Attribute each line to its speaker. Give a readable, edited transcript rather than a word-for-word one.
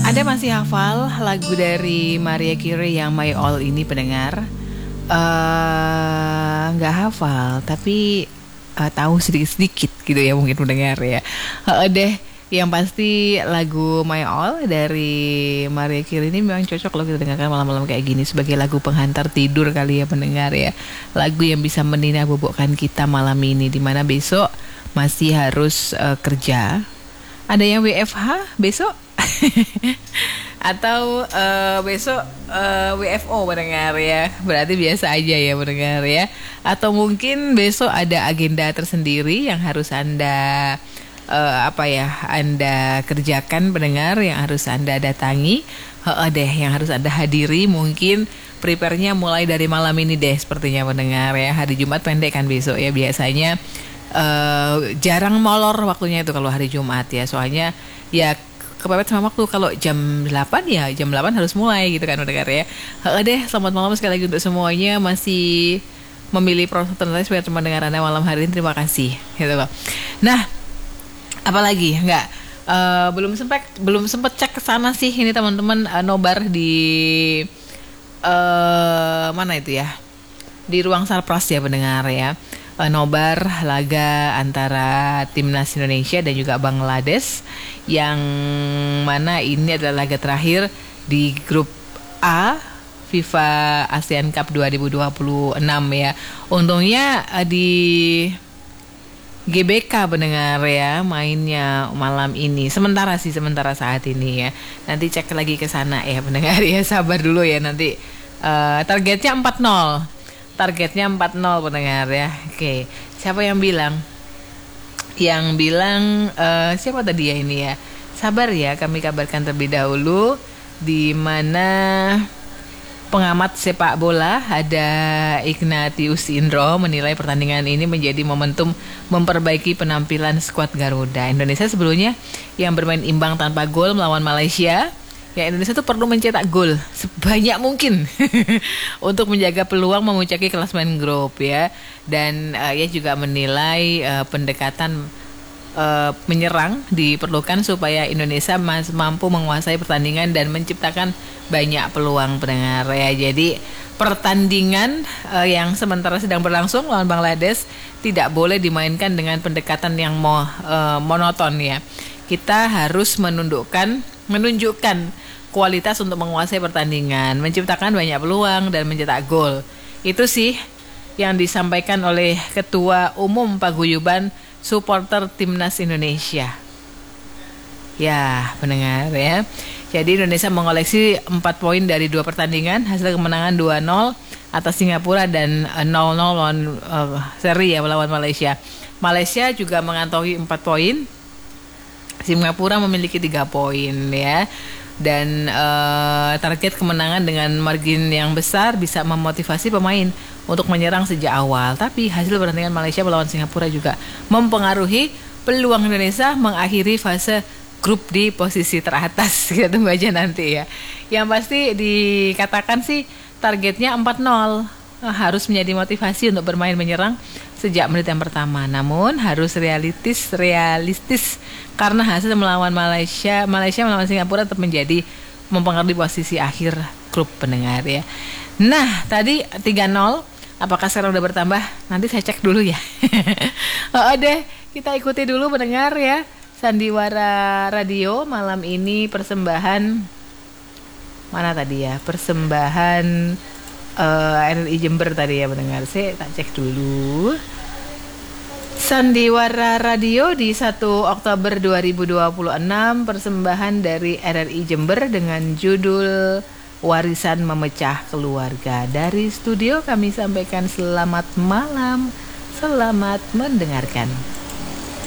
Speaker 1: Anda masih hafal lagu dari Mariah Carey yang My All ini pendengar? Nggak hafal, tapi tahu sedikit-sedikit gitu ya mungkin pendengar ya. Deh, yang pasti lagu My All dari Mariah Carey ini memang cocok loh kita dengarkan malam-malam kayak gini sebagai lagu penghantar tidur kali ya pendengar ya. Lagu yang bisa menina bobokkan kita malam ini, dimana besok masih harus kerja. Ada yang WFH besok? Atau besok WFO mendengar ya. Berarti biasa aja ya mendengar ya. Atau mungkin besok ada agenda tersendiri yang harus Anda Anda kerjakan pendengar, yang harus Anda datangi. Yang harus Anda hadiri. Mungkin prepare-nya mulai dari malam ini deh sepertinya mendengar ya. Hari Jumat pendek kan besok ya biasanya. Jarang molor waktunya itu kalau hari Jumat ya. Soalnya ya kepepet sama waktu. Kalau jam 8 ya jam 8 harus mulai gitu kan mendengar ya. Selamat malam sekali lagi untuk semuanya. Masih memilih proses tertentu supaya mendengar Anda malam hari ini. Terima kasih gitu loh. Nah, apalagi belum sempat cek ke sana sih ini teman-teman. Nobar di mana itu ya, di ruang Sarpras ya pendengar ya. Nobar laga antara timnas Indonesia dan juga Bangladesh, yang mana ini adalah laga terakhir di grup A FIFA ASEAN Cup 2026 ya. Untungnya di GBK pendengar ya mainnya malam ini. Sementara saat ini ya. Nanti cek lagi ke sana ya pendengar ya. Sabar dulu ya nanti. Targetnya 4-0. Targetnya 4-0 pendengar ya. Oke. Siapa yang bilang? Yang bilang siapa tadi ya ini ya? Sabar ya, kami kabarkan terlebih dahulu, di mana pengamat sepak bola ada Ignatius Indro menilai pertandingan ini menjadi momentum memperbaiki penampilan skuad Garuda. Indonesia sebelumnya yang bermain imbang tanpa gol melawan Malaysia. Ya, Indonesia tuh perlu mencetak gol sebanyak mungkin untuk menjaga peluang memuncaki klasemen grup ya. Dan ia juga menilai pendekatan menyerang diperlukan supaya Indonesia mampu menguasai pertandingan dan menciptakan banyak peluang pendengar ya. Jadi pertandingan yang sementara sedang berlangsung lawan Bangladesh tidak boleh dimainkan dengan pendekatan yang monoton ya. Kita harus menunjukkan kualitas untuk menguasai pertandingan, menciptakan banyak peluang dan mencetak gol. Itu sih yang disampaikan oleh Ketua Umum Paguyuban Supporter Timnas Indonesia. Ya, pendengar ya. Jadi Indonesia mengoleksi 4 poin dari 2 pertandingan, hasil kemenangan 2-0 atas Singapura dan 0-0 lawan seri ya melawan Malaysia. Malaysia juga mengantongi 4 poin. Singapura memiliki 3 poin ya. Dan target kemenangan dengan margin yang besar bisa memotivasi pemain untuk menyerang sejak awal. Tapi hasil pertandingan Malaysia melawan Singapura juga mempengaruhi peluang Indonesia mengakhiri fase grup di posisi teratas. Kita tunggu aja nanti ya. Yang pasti dikatakan sih targetnya 4-0. Harus menjadi motivasi untuk bermain menyerang sejak menit yang pertama. Namun harus realistis karena hasil melawan Malaysia melawan Singapura tetap menjadi mempengaruhi posisi akhir grup pendengar ya. Nah, tadi 3-0, apakah sekarang udah bertambah? Nanti saya cek dulu ya. Kita ikuti dulu pendengar ya. Sandiwara Radio malam ini persembahan mana tadi ya? Persembahan RRI Jember tadi ya pendengar. Saya tak cek dulu. Sandiwara Radio di 1 Oktober 2026, persembahan dari RRI Jember dengan judul Warisan Memecah Keluarga. Dari studio kami sampaikan selamat malam, selamat mendengarkan.